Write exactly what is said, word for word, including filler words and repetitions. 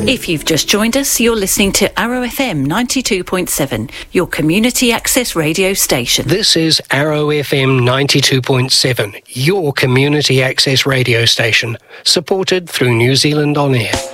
If you've just joined us, you're listening to Arrow F M ninety-two point seven, your community access radio station. This is Arrow F M ninety-two point seven, your community access radio station, supported through New Zealand On Air.